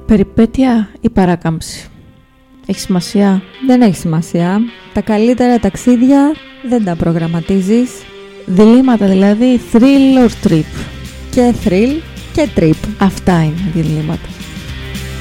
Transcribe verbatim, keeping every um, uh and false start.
Περιπέτεια ή παράκαμψη? Έχει σημασία? Δεν έχει σημασία. Τα καλύτερα ταξίδια δεν τα προγραμματίζεις. Διλήμματα δηλαδή, thrill or trip? Και thrill και trip. Αυτά είναι διλήμματα.